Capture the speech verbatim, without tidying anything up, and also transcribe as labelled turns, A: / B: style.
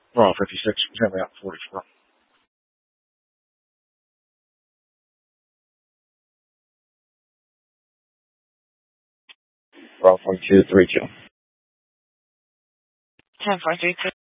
A: Well, fifty-six, generally out forty-four. Bravo forty-two, three two.
B: ten four three two.